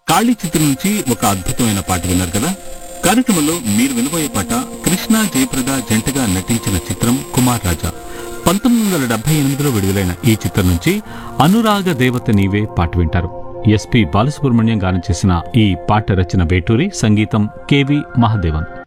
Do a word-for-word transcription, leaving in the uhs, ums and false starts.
కాళీ చిత్రం నుంచి ఒక అద్భుతమైన పాట విన్నారు కదా. కార్యక్రమంలో మీరు వినబోయే పాట కృష్ణ జయప్రద జంటగా నటించిన చిత్రం కుమార్ రాజా. పంతొమ్మిది వందల డెబ్బై ఎనిమిదిలో విడుదలైన ఈ చిత్రం నుంచి అనురాగ దేవత నీవే పాట వింటారు. ఎస్పి బాలసుబ్రహ్మణ్యం గానం చేసిన ఈ పాట రచన వేటూరి, సంగీతం కెవి మహాదేవన్.